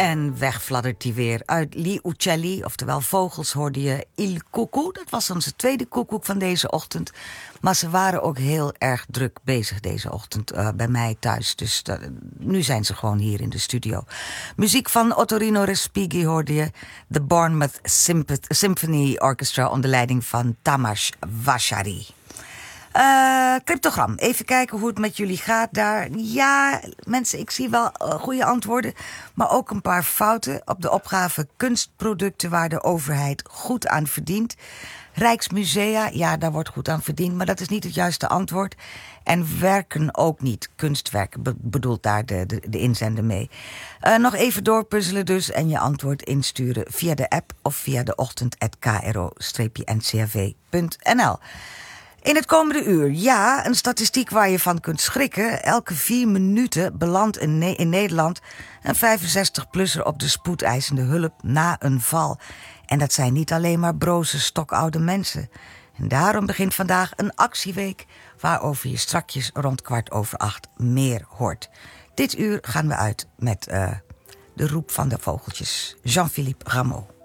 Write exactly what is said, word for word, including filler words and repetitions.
En weg fladdert hij weer. Uit Gli Uccelli, oftewel vogels, hoorde je Il Cuckoo. Dat was onze tweede koekoek van deze ochtend. Maar ze waren ook heel erg druk bezig deze ochtend uh, bij mij thuis. Dus uh, nu zijn ze gewoon hier in de studio. Muziek van Ottorino Respighi hoorde je. The Bournemouth Symp- Symphony Orchestra onder leiding van Tamas Vachari. Uh, cryptogram, even kijken hoe het met jullie gaat daar. Ja, mensen, ik zie wel uh, goede antwoorden, maar ook een paar fouten op de opgave kunstproducten waar de overheid goed aan verdient. Rijksmusea, ja, daar wordt goed aan verdiend, maar dat is niet het juiste antwoord. En werken ook niet, kunstwerken be- bedoelt daar de, de, de inzender mee. Uh, nog even doorpuzzelen dus en je antwoord insturen via de app of via de ochtend at k r o n c r v punt n l. In het komende uur, ja, een statistiek waar je van kunt schrikken. Elke vier minuten belandt in, ne- in Nederland een vijfenzestig-plusser op de spoedeisende hulp na een val. En dat zijn niet alleen maar broze, stokoude mensen. En daarom begint vandaag een actieweek waarover je strakjes rond kwart over acht meer hoort. Dit uur gaan we uit met uh, de roep van de vogeltjes. Jean-Philippe Rameau.